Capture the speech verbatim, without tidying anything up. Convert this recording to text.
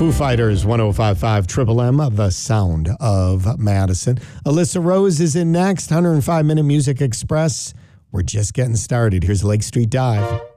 Foo Fighters, one oh five point five Triple M, the sound of Madison. Alyssa Rose is in next, one oh five minute Music Express. We're just getting started. Here's Lake Street Dive.